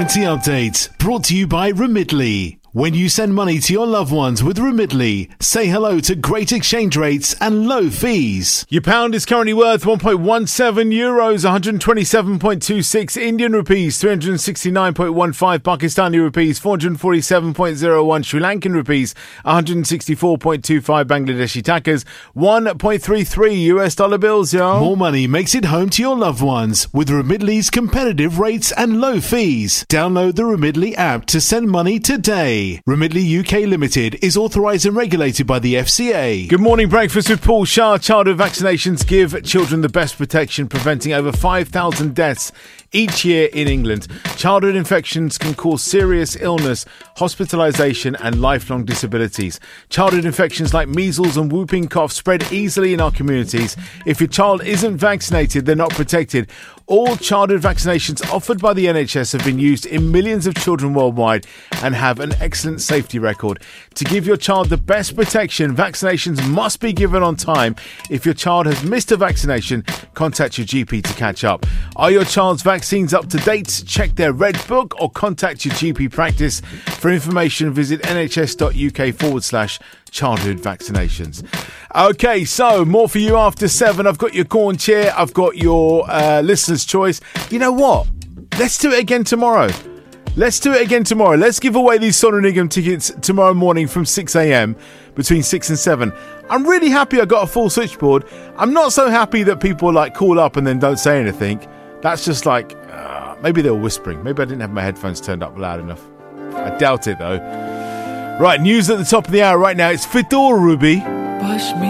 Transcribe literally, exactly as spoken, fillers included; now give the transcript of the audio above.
Warranty update brought to you by Remitly. When you send money to your loved ones with Remitly, say hello to great exchange rates and low fees. Your pound is currently worth one point one seven euros, one hundred twenty-seven point two six Indian rupees, three hundred sixty-nine point one five Pakistani rupees, four hundred forty-seven point zero one Sri Lankan rupees, one hundred sixty-four point two five Bangladeshi takas, one point three three U S dollar bills, yo. More money makes it home to your loved ones with Remitly's competitive rates and low fees. Download the Remitly app to send money today. Remitly U K Limited is authorised and regulated by the F C A. Good morning, breakfast with Paul Shah. Childhood vaccinations give children the best protection, preventing over five thousand deaths each year in England. Childhood infections can cause serious illness, hospitalisation and lifelong disabilities. Childhood infections like measles and whooping cough spread easily in our communities. If your child isn't vaccinated, they're not protected. All childhood vaccinations offered by the N H S have been used in millions of children worldwide and have an excellent safety record. To give your child the best protection, vaccinations must be given on time. If your child has missed a vaccination, contact your G P to catch up. Are your child's vaccines up to date? Check their Red Book or contact your G P practice. For information, visit nhs.uk forward slash childhood vaccinations. Okay, so more for you after seven. I've got your corn chair. I've got your uh, listener's choice. You know what? Let's do it again tomorrow. Let's do it again tomorrow. Let's give away these Solar Nigam tickets tomorrow morning from six a.m. between six and seven. I'm really happy I got a full switchboard. I'm not so happy that people like call up and then don't say anything. That's just like, uh, maybe they were whispering. Maybe I didn't have my headphones turned up loud enough. I doubt it though. Right, news at the top of the hour right now. It's Fitor Ruby.